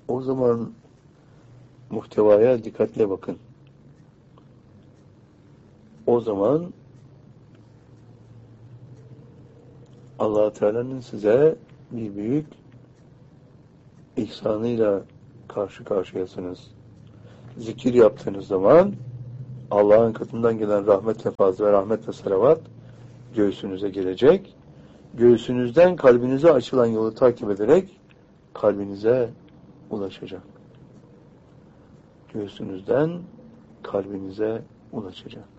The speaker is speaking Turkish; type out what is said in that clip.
O zaman muhtevaya dikkatle bakın. O zaman Allah Teala'nın size bir büyük ihsanıyla karşı karşıyasınız. Zikir yaptığınız zaman Allah'ın katından gelen rahmetle fazla ve rahmetle salavat göğsünüze gelecek. Göğsünüzden kalbinize açılan yolu takip ederek kalbinize ulaşacak. Göğsünüzden kalbinize ulaşacak.